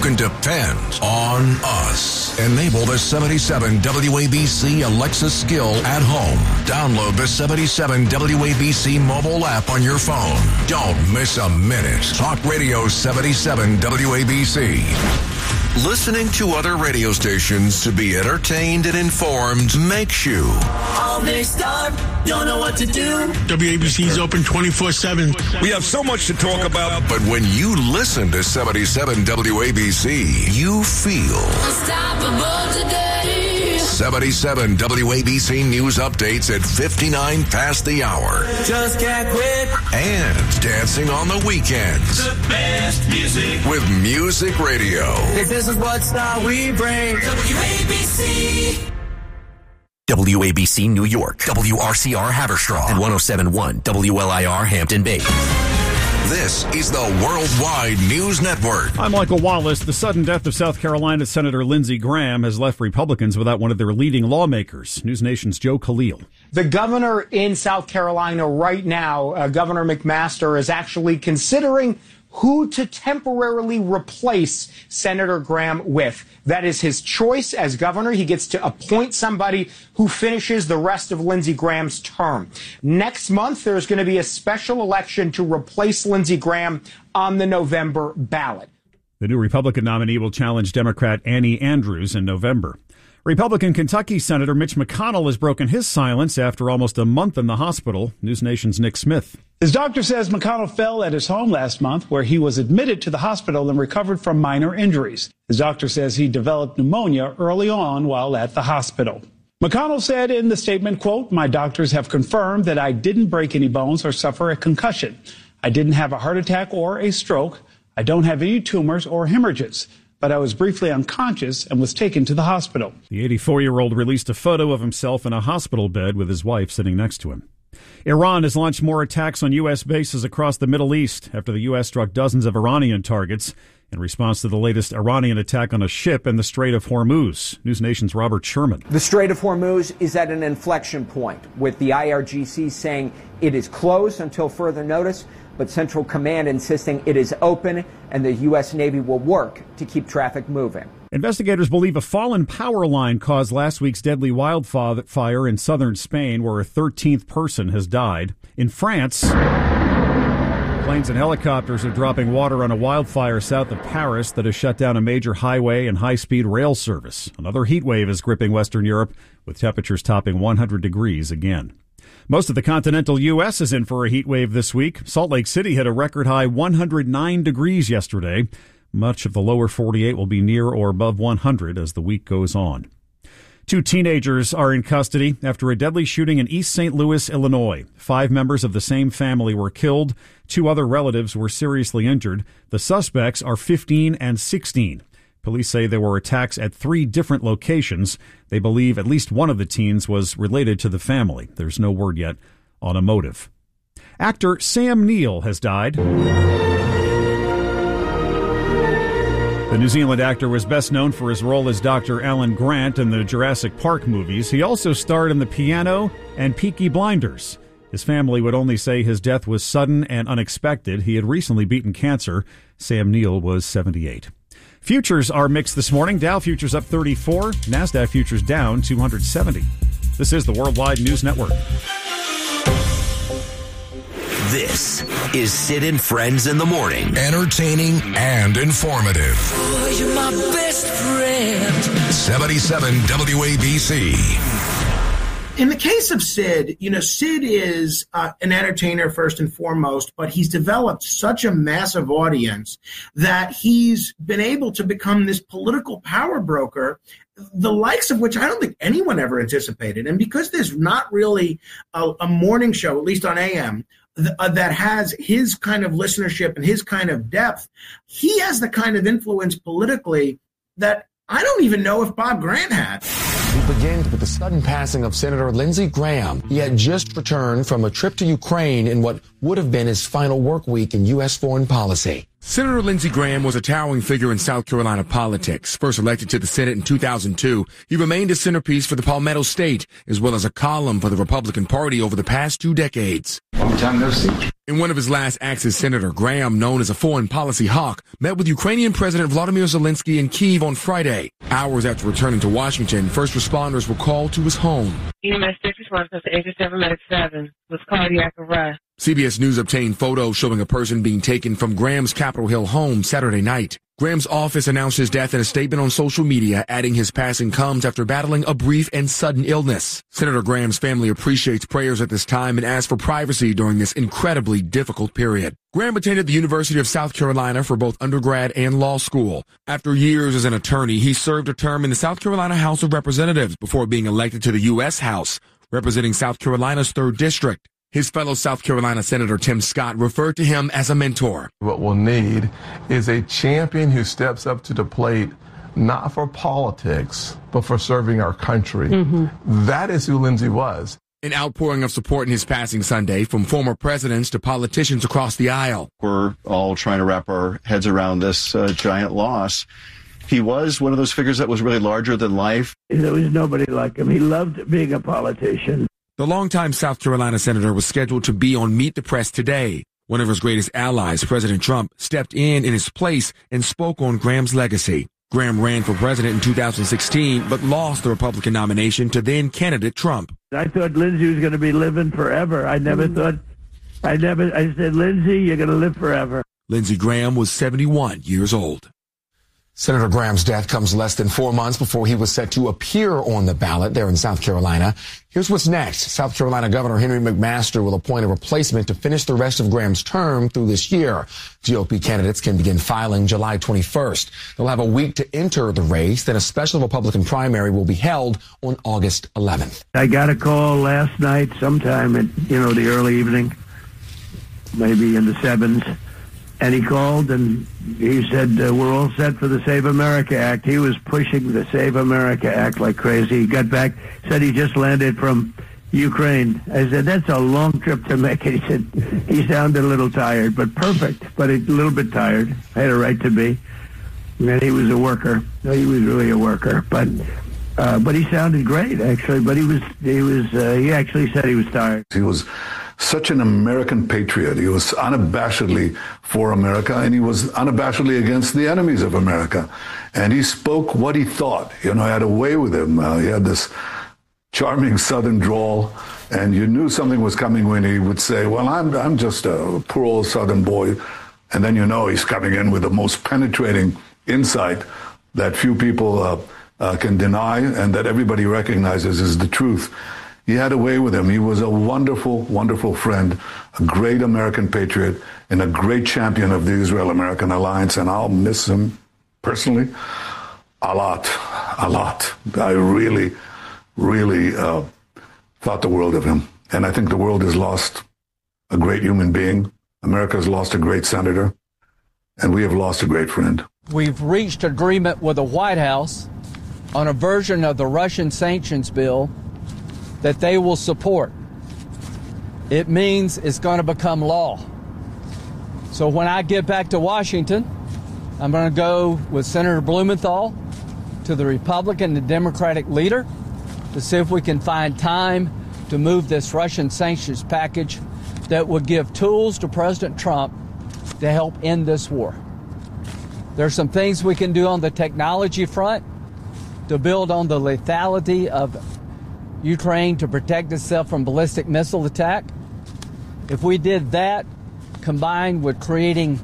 can depend on us. Enable the 77 WABC Alexa skill at home. Download the 77 WABC mobile app on your phone. Don't miss a minute. Talk Radio 77 WABC. Listening to other radio stations to be entertained and informed makes you all mixed up, don't know what to do. WABC's open 24/7. We have so much to talk about, but when you listen to 77 WABC, you feel unstoppable today. 77 WABC News updates at 59 past the hour. Just can't quit. And dancing on the weekends. The best music. With Music Radio. 'Cause this is what style we bring. WABC. WABC New York, WRCR Haverstraw, and 107.1 WLIR Hampton Bays. This is the Worldwide News Network. I'm Michael Wallace. The sudden death of South Carolina Senator Lindsey Graham has left Republicans without one of their leading lawmakers. News Nation's Joe Khalil. The governor in South Carolina right now, Governor McMaster, is actually considering who to temporarily replace Senator Graham with. That is his choice as governor. He gets to appoint somebody who finishes the rest of Lindsey Graham's term. Next month, there's going to be a special election to replace Lindsey Graham on the November ballot. The new Republican nominee will challenge Democrat Annie Andrews in November. Republican Kentucky Senator Mitch McConnell has broken his silence after almost a month in the hospital. News Nation's Nick Smith. His doctor says McConnell fell at his home last month, where he was admitted to the hospital and recovered from minor injuries. His doctor says he developed pneumonia early on while at the hospital. McConnell said in the statement, quote, "My doctors have confirmed that I didn't break any bones or suffer a concussion. I didn't have a heart attack or a stroke. I don't have any tumors or hemorrhages. But I was briefly unconscious and was taken to the hospital." The 84-year-old released a photo of himself in a hospital bed with his wife sitting next to him. Iran has launched more attacks on U.S. bases across the Middle East after the U.S. struck dozens of Iranian targets in response to the latest Iranian attack on a ship in the Strait of Hormuz. News Nation's Robert Sherman. The Strait of Hormuz is at an inflection point, with the IRGC saying it is closed until further notice, but Central Command insisting it is open and the U.S. Navy will work to keep traffic moving. Investigators believe a fallen power line caused last week's deadly wildfire in southern Spain, where a 13th person has died. In France, planes and helicopters are dropping water on a wildfire south of Paris that has shut down a major highway and high-speed rail service. Another heat wave is gripping Western Europe, with temperatures topping 100 degrees again. Most of the continental U.S. is in for a heat wave this week. Salt Lake City hit a record high 109 degrees yesterday. Much of the lower 48 will be near or above 100 as the week goes on. 2 teenagers are in custody after a deadly shooting in East St. Louis, Illinois. 5 members of the same family were killed. 2 other relatives were seriously injured. The suspects are 15 and 16. Police say there were attacks at 3 different locations. They believe at least one of the teens was related to the family. There's no word yet on a motive. Actor Sam Neill has died. The New Zealand actor was best known for his role as Dr. Alan Grant in the Jurassic Park movies. He also starred in The Piano and Peaky Blinders. His family would only say his death was sudden and unexpected. He had recently beaten cancer. Sam Neill was 78. Futures are mixed this morning. Dow futures up 34, NASDAQ futures down 270. This is the Worldwide News Network. This is Sid and Friends in the Morning. Entertaining and informative. Oh, you're my best friend. 77 WABC. In the case of Sid, Sid is an entertainer first and foremost, but he's developed such a massive audience that he's been able to become this political power broker, the likes of which I don't think anyone ever anticipated. And because there's not really a morning show, at least on AM, that has his kind of listenership and his kind of depth, he has the kind of influence politically that I don't even know if Bob Grant had. We begin with the sudden passing of Senator Lindsey Graham. He had just returned from a trip to Ukraine in what would have been his final work week in U.S. foreign policy. Senator Lindsey Graham was a towering figure in South Carolina politics. First elected to the Senate in 2002, he remained a centerpiece for the Palmetto State, as well as a column for the Republican Party over the past 2 decades. Long time no see. In one of his last acts as senator, Graham, known as a foreign policy hawk, met with Ukrainian President Vladimir Zelensky in Kyiv on Friday. Hours after returning to Washington, first responders were called to his home. EMS 6 response to 87 Medic 7 with cardiac arrest. CBS News obtained photos showing a person being taken from Graham's Capitol Hill home Saturday night. Graham's office announced his death in a statement on social media, adding his passing comes after battling a brief and sudden illness. Senator Graham's family appreciates prayers at this time and asks for privacy during this incredibly difficult period. Graham attended the University of South Carolina for both undergrad and law school. After years as an attorney, he served a term in the South Carolina House of Representatives before being elected to the U.S. House, representing South Carolina's 3rd District. His fellow South Carolina Senator Tim Scott referred to him as a mentor. What we'll need is a champion who steps up to the plate, not for politics, but for serving our country. That is who Lindsey was. An outpouring of support in his passing Sunday from former presidents to politicians across the aisle. We're all trying to wrap our heads around this giant loss. He was one of those figures that was really larger than life. There was nobody like him. He loved being a politician. The longtime South Carolina senator was scheduled to be on Meet the Press today. One of his greatest allies, President Trump, stepped in his place and spoke on Graham's legacy. Graham ran for president in 2016, but lost the Republican nomination to then candidate Trump. I thought Lindsey was going to be living forever. I said, Lindsey, you're going to live forever. Lindsey Graham was 71 years old. Senator Graham's death comes less than 4 months before he was set to appear on the ballot there in South Carolina. Here's what's next. South Carolina Governor Henry McMaster will appoint a replacement to finish the rest of Graham's term through this year. GOP candidates can begin filing July 21st. They'll have a week to enter the race. Then a special Republican primary will be held on August 11th. I got a call last night sometime at, the early evening, maybe in the 7s. And he called and he said, we're all set for the Save America Act. He was pushing the Save America Act like crazy. He got back, said he just landed from Ukraine. I said, that's a long trip to make. He said, he sounded a little tired, but perfect, but a little bit tired. I had a right to be. And he was a worker. He was really a worker. But he sounded great, actually. But he actually said he was tired. He was such an American patriot. He was unabashedly for America, and he was unabashedly against the enemies of America. And he spoke what he thought. Had a way with him. He had this charming Southern drawl, and you knew something was coming when he would say, well, I'm just a poor old Southern boy. And then he's coming in with the most penetrating insight that few people can deny and that everybody recognizes is the truth. He had a way with him. He was a wonderful, wonderful friend, a great American patriot, and a great champion of the Israel-American alliance. And I'll miss him personally a lot. I really, really thought the world of him. And I think the world has lost a great human being. America has lost a great senator. And we have lost a great friend. We've reached agreement with the White House on a version of the Russian sanctions bill that they will support. It means it's going to become law. So when I get back to Washington, I'm going to go with Senator Blumenthal to the Republican and Democratic leader to see if we can find time to move this Russian sanctions package that would give tools to President Trump to help end this war. There's some things we can do on the technology front to build on the lethality of Ukraine to protect itself from ballistic missile attack. If we did that, combined with creating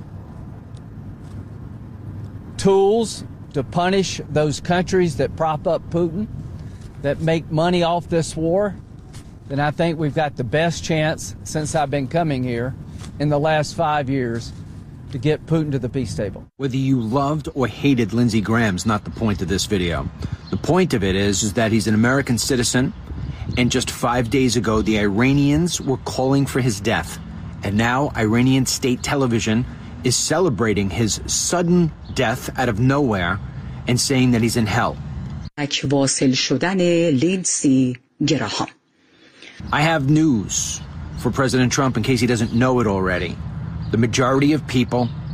tools to punish those countries that prop up Putin, that make money off this war, then I think we've got the best chance since I've been coming here in the last 5 years to get Putin to the peace table. Whether you loved or hated Lindsey Graham's not the point of this video. The point of it is that he's an American citizen, and just 5 days ago, the Iranians were calling for his death. And now Iranian state television is celebrating his sudden death out of nowhere and saying that he's in hell. I have news for President Trump in case he doesn't know it already. The majority of people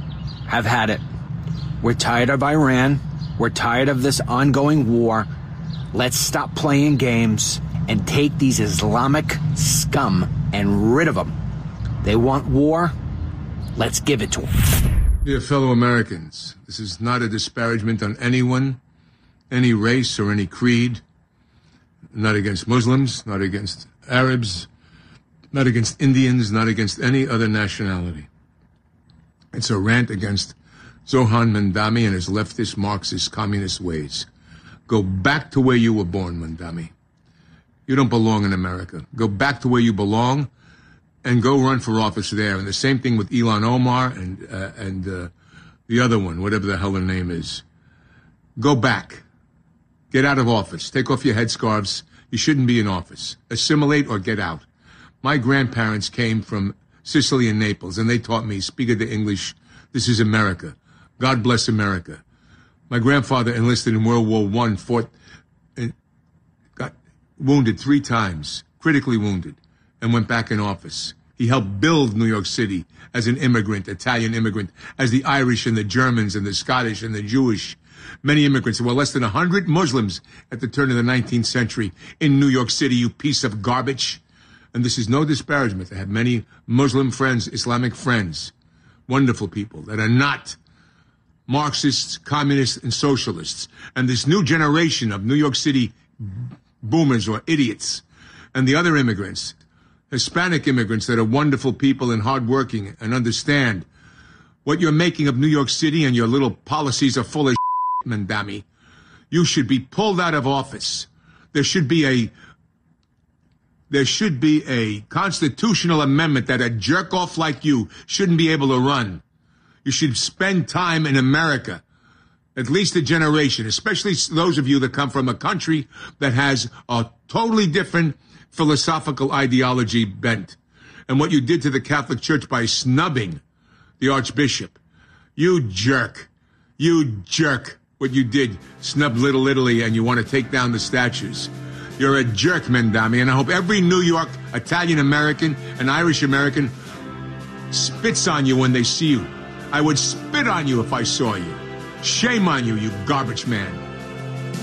have had it. We're tired of Iran. We're tired of this ongoing war. Let's stop playing games and take these Islamic scum and rid of them. They want war. Let's give it to them. Dear fellow Americans, this is not a disparagement on anyone, any race or any creed. Not against Muslims, not against Arabs, not against Indians, not against any other nationality. It's a rant against Zohan Mandami and his leftist, Marxist, communist ways. Go back to where you were born, Mandami. You don't belong in America. Go back to where you belong and go run for office there. And the same thing with Ilhan Omar and the other one, whatever the hell her name is. Go back. Get out of office. Take off your headscarves. You shouldn't be in office. Assimilate or get out. My grandparents came from Sicily and Naples, and they taught me, speak of the English, this is America. God bless America. My grandfather enlisted in World War I, fought and got wounded 3 times, critically wounded, and went back in office. He helped build New York City as an immigrant, Italian immigrant, as the Irish and the Germans and the Scottish and the Jewish. Many immigrants. There were less than 100 Muslims at the turn of the 19th century in New York City, you piece of garbage. And this is no disparagement. I have many Muslim friends, Islamic friends, wonderful people that are not Marxists, communists, and socialists. And this new generation of New York City boomers or idiots and the other immigrants, Hispanic immigrants that are wonderful people and hardworking and understand what you're making of New York City and your little policies are full of Mandami. You should be pulled out of office. There should be a constitutional amendment that a jerk-off like you shouldn't be able to run. You should spend time in America, at least a generation, especially those of you that come from a country that has a totally different philosophical ideology bent. And what you did to the Catholic Church by snubbing the Archbishop. You jerk. What you did, snub Little Italy, and you want to take down the statues. You're a jerk, Mandami, and I hope every New York Italian-American and Irish-American spits on you when they see you. I would spit on you if I saw you. Shame on you, you garbage man.